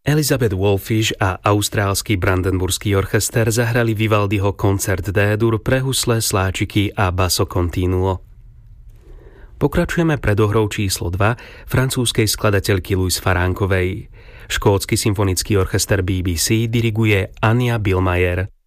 Elizabeth Wolfish a austrálsky Brandenburský orchester zahrali Vivaldiho koncert D-dur pre husle, sláčiky a basso continuo. Pokračujeme predohrou číslo 2 francúzskej skladateľky Louise Farrankovej. Škótsky symfonický orchester BBC diriguje Anja Billmeier.